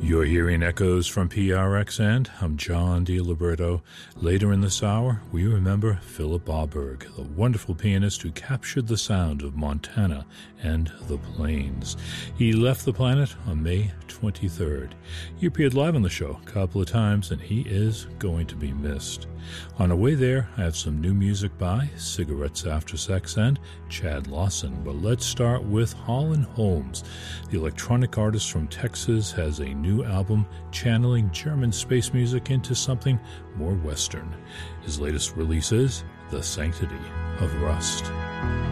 You're hearing echoes from PRXN. I'm John DiLiberto. Later in this hour, we remember Philip Auberg, the wonderful pianist who captured the sound of Montana and the plains. He left the planet on May 23rd. He appeared live on the show a couple of times, and he is going to be missed. On the way there, I have some new music by Cigarettes After Sex and Chad Lawson. But let's start with Holland Holmes. The electronic artist from Texas has a new album channeling German space music into something more Western. His latest release is The Sanctity of Rust.